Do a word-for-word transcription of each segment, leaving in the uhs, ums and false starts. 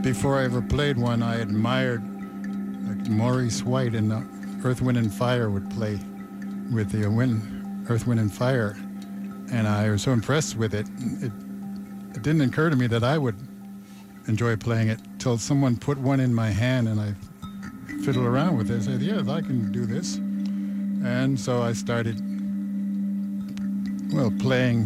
before I ever played one, I admired like Maurice White in the Earth, Wind and Fire would play with the wind, Earth, Wind and Fire, and I was so impressed with it. It, it didn't occur to me that I would enjoy playing it till someone put one in my hand and I fiddled around with it. I said, yes, I can do this. And so I started, well, playing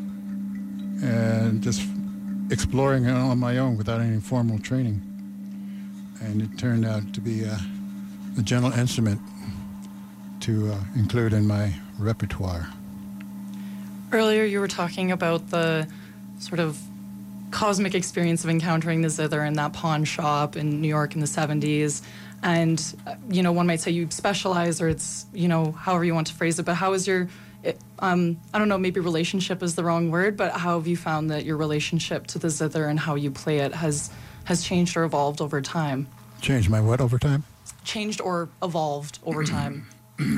and just exploring it on my own without any formal training. And it turned out to be a, a gentle instrument to uh, include in my repertoire. Earlier you were talking about the sort of cosmic experience of encountering the zither in that pawn shop in New York in the seventies. And, uh, you know, one might say you specialize, or it's, you know, however you want to phrase it, but how is your, it, um, I don't know, maybe relationship is the wrong word, but how have you found that your relationship to the zither and how you play it has, has changed or evolved over time? Changed my what over time? Changed or evolved over time.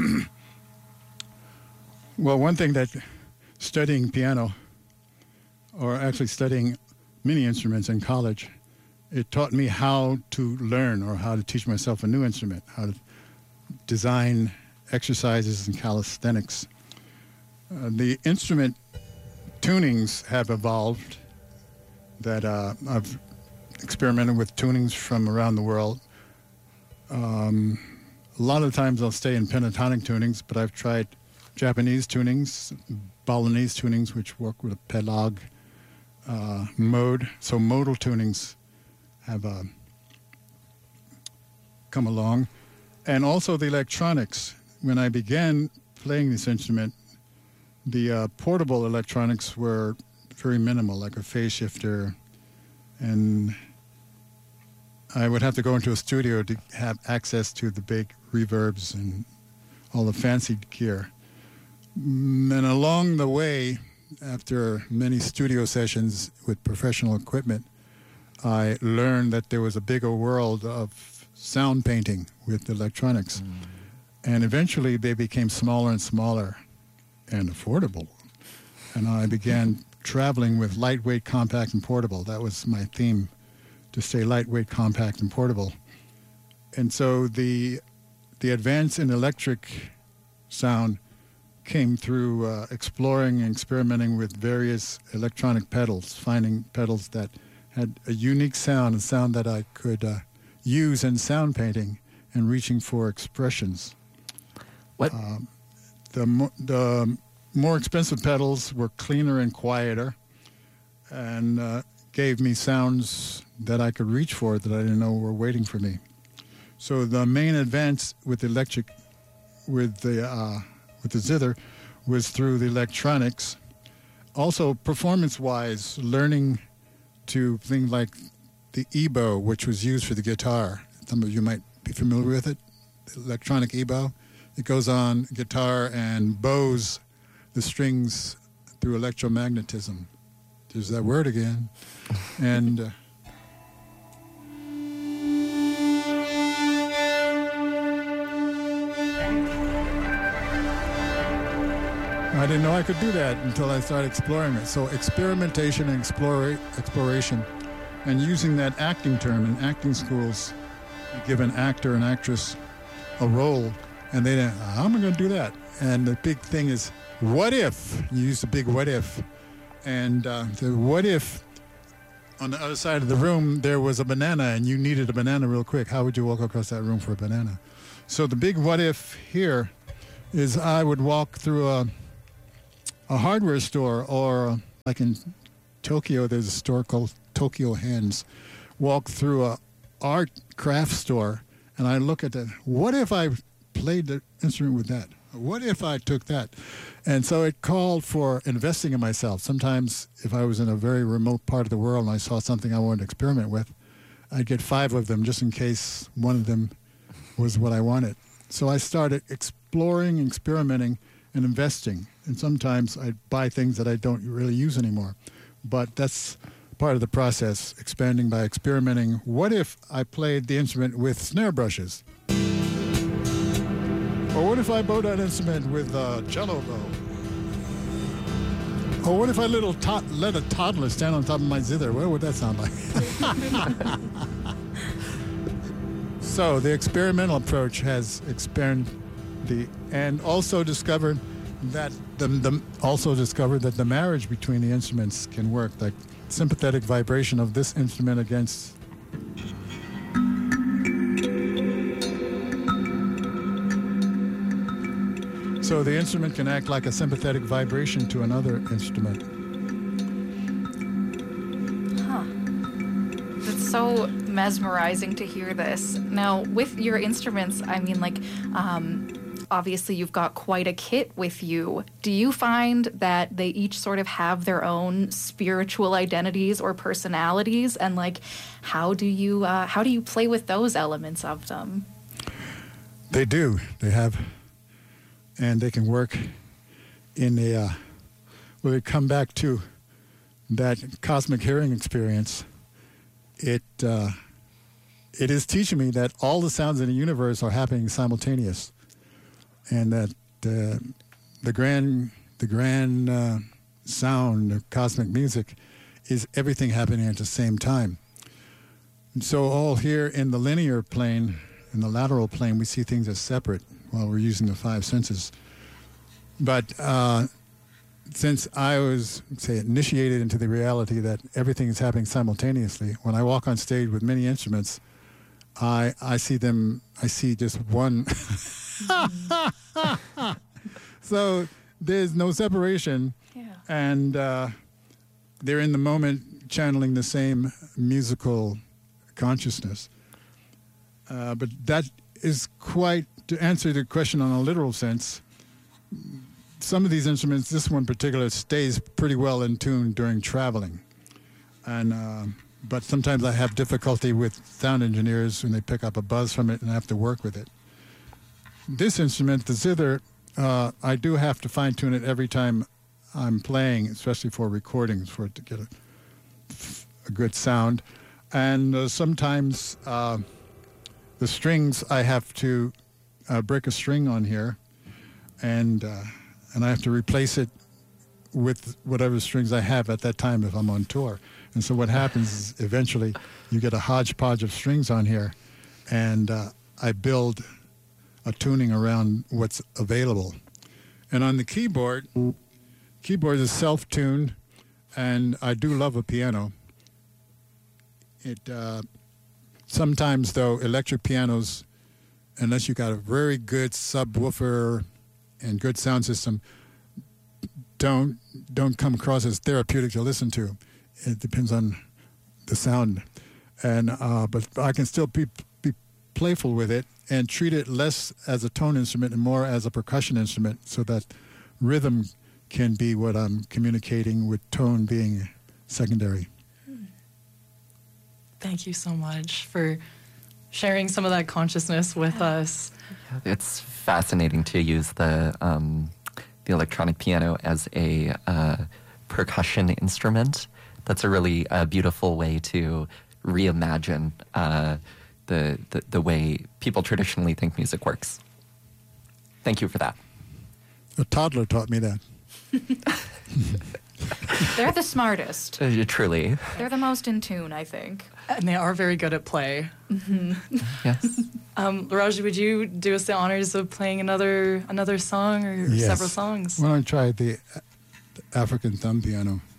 Well, one thing that studying piano, or actually studying many instruments in college, it taught me how to learn or how to teach myself a new instrument, how to design exercises and calisthenics. Uh, the instrument tunings have evolved, that uh, I've experimented with tunings from around the world. Um, a lot of times I'll stay in pentatonic tunings, but I've tried Japanese tunings, Balinese tunings, which work with a pedalog uh, mode. So modal tunings have uh, come along. And also the electronics. When I began playing this instrument, the uh, portable electronics were very minimal, like a phase shifter, and I would have to go into a studio to have access to the big reverbs and all the fancy gear. And along the way, after many studio sessions with professional equipment, I learned that there was a bigger world of sound painting with electronics. Mm. And eventually they became smaller and smaller and affordable. And I began traveling with lightweight, compact, and portable. That was my theme, to stay lightweight, compact, and portable. And so the the advance in electric sound came through uh, exploring and experimenting with various electronic pedals, finding pedals that had a unique sound, a sound that I could uh, use in sound painting, and reaching for expressions. What? Um, the, mo- the more expensive pedals were cleaner and quieter, and uh, gave me sounds that I could reach for that I didn't know were waiting for me. So the main advance with electric, with the uh, with the zither, was through the electronics. Also, performance-wise, learning to things like the E-bow, which was used for the guitar. Some of you might be familiar with it, the electronic E-bow. It goes on guitar and bows the strings through electromagnetism. There's that word again. And uh, I didn't know I could do that until I started exploring it. So experimentation and explora- exploration, and using that acting term in acting schools, you give an actor and actress a role, and they don't, how am I going to do that? And the big thing is, what if? You use the big what if. And uh, the what if on the other side of the room there was a banana and you needed a banana real quick? How would you walk across that room for a banana? So the big what if here is I would walk through a a hardware store, or like in Tokyo, there's a store called Tokyo Hands. Walk through a art craft store, and I look at that. What if I played the instrument with that? What if I took that? And so it called for investing in myself. Sometimes if I was in a very remote part of the world and I saw something I wanted to experiment with, I'd get five of them just in case one of them was what I wanted. So I started exploring, experimenting, and investing. And sometimes I buy things that I don't really use anymore. But that's part of the process, expanding by experimenting. What if I played the instrument with snare brushes? Or what if I bowed that instrument with a cello bow? Oh, what if I little tot- let a toddler stand on top of my zither? What would that sound like? So the experimental approach has experimented the and also discovered that the, the also discovered that the marriage between the instruments can work. Like sympathetic vibration of this instrument against. So the instrument can act like a sympathetic vibration to another instrument. Huh. It's so mesmerizing to hear this. Now, with your instruments, I mean, like, um, obviously you've got quite a kit with you. Do you find that they each sort of have their own spiritual identities or personalities? And, like, how do you, uh, how do you play with those elements of them? They do. They have... And they can work in a, uh, when we come back to that cosmic hearing experience, it uh, it is teaching me that all the sounds in the universe are happening simultaneous, and that uh, the grand the grand uh, sound of cosmic music is everything happening at the same time. And so all here in the linear plane, in the lateral plane, we see things as separate while we're using the five senses. But uh, since I was, say, initiated into the reality that everything is happening simultaneously, when I walk on stage with many instruments, I I see them, I see just one. So there's no separation. Yeah. And uh, they're in the moment channeling the same musical consciousness. Uh, but that is quite, to answer the question on a literal sense, some of these instruments, this one in particular, stays pretty well in tune during traveling. And uh, but sometimes I have difficulty with sound engineers when they pick up a buzz from it and I have to work with it. This instrument, the zither, uh, I do have to fine-tune it every time I'm playing, especially for recordings, for it to get a, a good sound. And uh, sometimes... Uh, The strings, I have to uh, break a string on here, and uh, and I have to replace it with whatever strings I have at that time if I'm on tour. And so what happens is eventually you get a hodgepodge of strings on here, and uh, I build a tuning around what's available. And on the keyboard, keyboard is self-tuned, and I do love a piano. It... Uh, Sometimes, though, electric pianos, unless you got a very good subwoofer and good sound system, don't don't come across as therapeutic to listen to. It depends on the sound, and uh, but I can still be be playful with it and treat it less as a tone instrument and more as a percussion instrument, so that rhythm can be what I'm communicating, with tone being secondary. Thank you so much for sharing some of that consciousness with us. It's fascinating to use the um, the electronic piano as a uh, percussion instrument. That's a really uh, beautiful way to reimagine uh, the, the the way people traditionally think music works. Thank you for that. A toddler taught me that. They're the smartest. Uh, truly. They're the most in tune, I think. And they are very good at play. Mm-hmm. Yes. Um, Raji, would you do us the honors of playing another another song or Yes. several songs? Why don't I try the, the African thumb piano?